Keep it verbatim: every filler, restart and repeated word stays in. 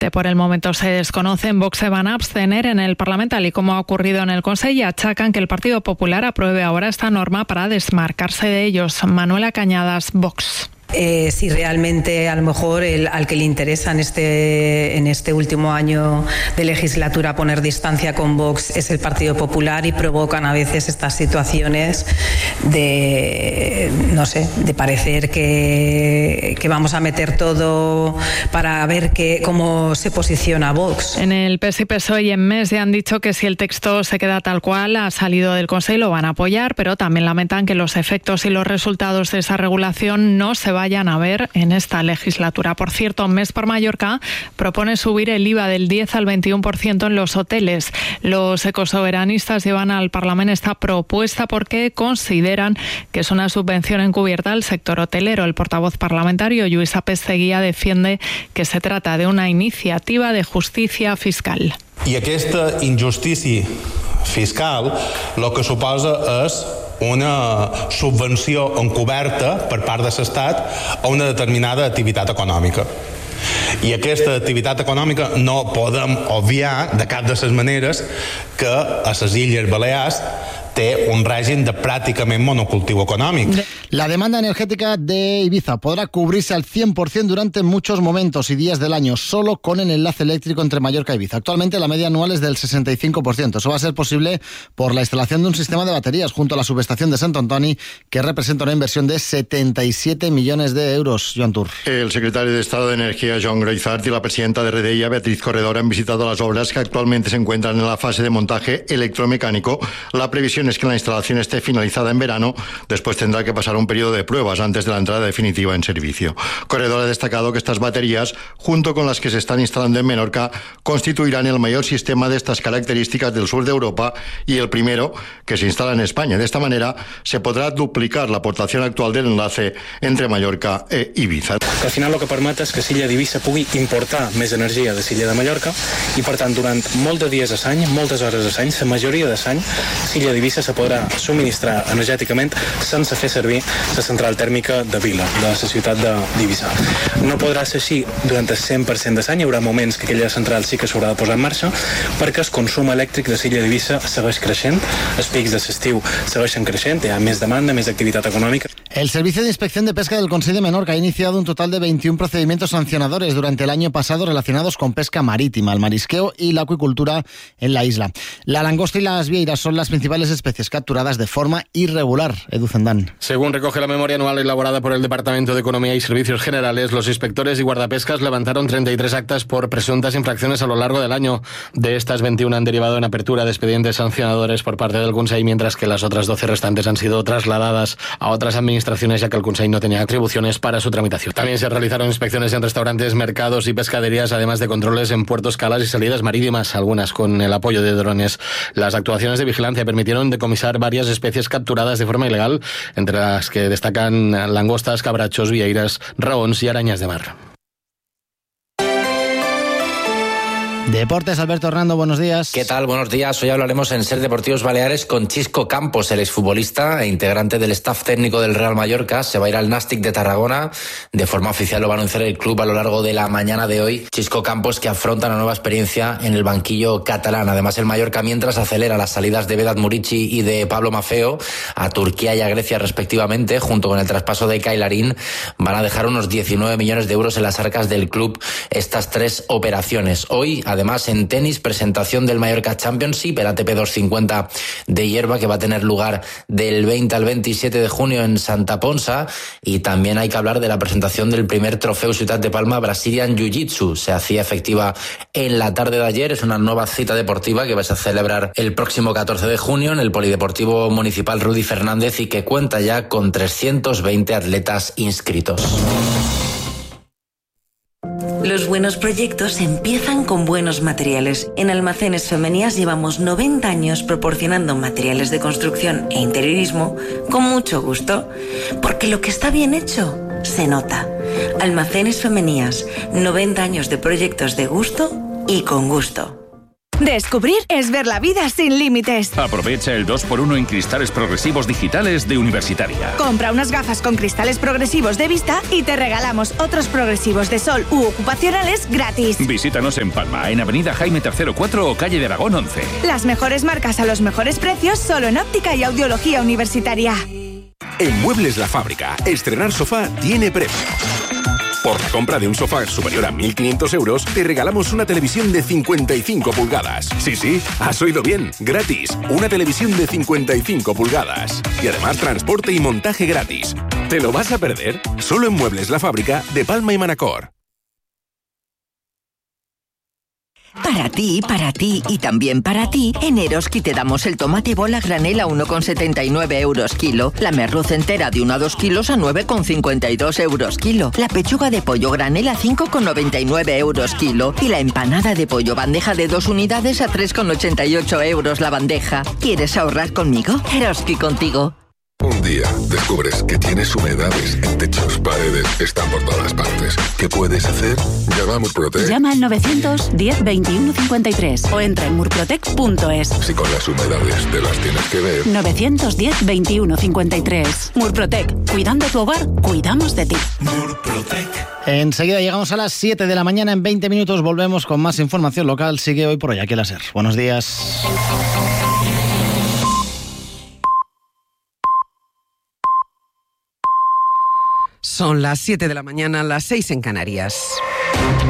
Por el momento se desconocen. Vox se van a abstener en el Parlamento, tal y como ha ocurrido en el Consejo, y achacan que el Partido Popular apruebe ahora esta norma para desmarcarse de ellos. Manuela Cañadas, Vox. Eh, si realmente a lo mejor el, al que le interesa en este, en este último año de legislatura poner distancia con Vox es el Partido Popular, y provocan a veces estas situaciones de, no sé, de parecer que, que vamos a meter todo para ver que, cómo se posiciona Vox. En el P S I, P S O E y en M E S ya han dicho que si el texto se queda tal cual ha salido del Consejo lo van a apoyar, pero también lamentan que los efectos y los resultados de esa regulación no se van vayan a ver en esta legislatura. Por cierto, Més per Mallorca propone subir el I V A del diez al veintiuno por ciento en los hoteles. Los ecosoberanistas llevan al Parlamento esta propuesta porque consideran que es una subvención encubierta al sector hotelero. El portavoz parlamentario, Lluís Apesteguía, defiende que se trata de una iniciativa de justicia fiscal. I aquesta injustícia fiscal el que suposa és una subvenció encoberta per part de l'Estat a una determinada activitat econòmica. I aquesta activitat econòmica no podem obviar de cap de les maneres que a les Illes Balears té un régimen de prácticamente monocultivo económico. La demanda energética de Ibiza podrá cubrirse al cien por ciento durante muchos momentos y días del año, solo con el enlace eléctrico entre Mallorca y Ibiza. Actualmente la media anual es del sesenta y cinco por ciento. Eso va a ser posible por la instalación de un sistema de baterías junto a la subestación de Sant Antoni, que representa una inversión de setenta y siete millones de euros. Joan Tur. El secretario de Estado de Energía, John Greizart, y la presidenta de Redeia, Beatriz Corredor, han visitado las obras que actualmente se encuentran en la fase de montaje electromecánico. La previsión es que la instalación esté finalizada en verano. Después tendrá que pasar un periodo de pruebas antes de la entrada definitiva en servicio. Corredor ha destacado que estas baterías, junto con las que se están instalando en Menorca, constituirán el mayor sistema de estas características del sur de Europa y el primero que se instala en España. De esta manera se podrà duplicar l'aportació actual de l'enlace entre Mallorca e Ibiza. Al final el que permet és que l'illa d'Ibiza pugui importar més energia de l'illa de Mallorca i, per tant, durant molts de dies a l'any, moltes hores a l'any, la majoria de l'any, l'illa d'Ibiza se podrà subministrar energèticament sense fer servir la central tèrmica de Vila, de la ciutat d'Ibiza. No podrà ser així durant el cent per cent de l'any. Hi haurà moments que aquella central sí que s'haurà de posar en marxa perquè el consum elèctric de l'illa d'Ibiza segueix creixent, els pics de l'estiu segueixen creixent, hi ha més demanda, més activitat econòmica. El Servicio de Inspección de Pesca del Consell de Menorca ha iniciado un total de veintiún procedimientos sancionadores durante el año pasado relacionados con pesca marítima, el marisqueo y la acuicultura en la isla. La langosta y las vieiras son las principales especies capturadas de forma irregular. Edu Zendán. Según recoge la memoria anual elaborada por el Departamento de Economía y Servicios Generales, los inspectores y guardapescas levantaron treinta y tres actas por presuntas infracciones a lo largo del año. De estas, veintiuna han derivado en apertura de expedientes sancionadores por parte del Consell, mientras que las otras doce restantes han sido trasladadas a otras administraciones, ya que el Consell no tenía atribuciones para su tramitación. También se realizaron inspecciones en restaurantes, mercados y pescaderías, además de controles en puertos, calas y salidas marítimas, algunas con el apoyo de drones. Las actuaciones de vigilancia permitieron decomisar varias especies capturadas de forma ilegal, entre las que destacan langostas, cabrachos, vieiras, raons y arañas de mar. Deportes, Alberto Hernando, buenos días. ¿Qué tal? Buenos días. Hoy hablaremos en Ser Deportivos Baleares con Xisco Campos, el exfutbolista e integrante del staff técnico del Real Mallorca. Se va a ir al Nàstic de Tarragona. De forma oficial lo va a anunciar el club a lo largo de la mañana de hoy. Xisco Campos, que afronta una nueva experiencia en el banquillo catalán. Además, el Mallorca, mientras acelera las salidas de Vedat Murici y de Pablo Maffeo a Turquía y a Grecia respectivamente, junto con el traspaso de Kyle Larin, van a dejar unos diecinueve millones de euros en las arcas del club estas tres operaciones. Hoy, además, Además, en tenis, presentación del Mallorca Championship, el A T P doscientos cincuenta de hierba, que va a tener lugar del veinte al veintisiete de junio en Santa Ponsa. Y también hay que hablar de la presentación del primer trofeo Ciutat de Palma Brazilian Jiu-Jitsu. Se hacía efectiva en la tarde de ayer. Es una nueva cita deportiva que va a celebrar el próximo catorce de junio en el Polideportivo Municipal Rudy Fernández y que cuenta ya con trescientos veinte atletas inscritos. Los buenos proyectos empiezan con buenos materiales. En Almacenes Femenías llevamos noventa años proporcionando materiales de construcción e interiorismo con mucho gusto, porque lo que está bien hecho se nota. Almacenes Femenías, noventa años de proyectos de gusto y con gusto. Descubrir es ver la vida sin límites. Aprovecha el dos por uno en cristales progresivos digitales de Universitaria. Compra unas gafas con cristales progresivos de vista y te regalamos otros progresivos de sol u ocupacionales gratis. Visítanos en Palma, en Avenida Jaime tercero cuatro o Calle de Aragón once. Las mejores marcas a los mejores precios solo en Óptica y Audiología Universitaria. En Muebles La Fábrica, estrenar sofá tiene premio. Por la compra de un sofá superior a mil quinientos euros, te regalamos una televisión de cincuenta y cinco pulgadas. Sí, sí, has oído bien, gratis. Una televisión de cincuenta y cinco pulgadas. Y además transporte y montaje gratis. ¿Te lo vas a perder? Solo en Muebles La Fábrica de Palma y Manacor. Para ti, para ti y también para ti, en Eroski te damos el tomate bola granel a uno con setenta y nueve euros kilo, la merluz entera de uno a dos kilos a nueve con cincuenta y dos euros kilo, la pechuga de pollo granel a cinco con noventa y nueve euros kilo y la empanada de pollo bandeja de dos unidades a tres con ochenta y ocho euros la bandeja. ¿Quieres ahorrar conmigo? Eroski contigo. Un día descubres que tienes humedades en techos, paredes, están por todas partes. ¿Qué puedes hacer? Llama a Murprotec. Llama al novecientos diez veintiuno cincuenta y tres o entra en murprotec punto es. Si con las humedades te las tienes que ver. novecientos diez veintiuno cincuenta y tres. Murprotec. Cuidando tu hogar, cuidamos de ti. Murprotec. Enseguida llegamos a las siete de la mañana. En veinte minutos volvemos con más información local. Sigue Hoy por Hoy aquí en la SER. Buenos días. Son las siete de la mañana, las seis en Canarias.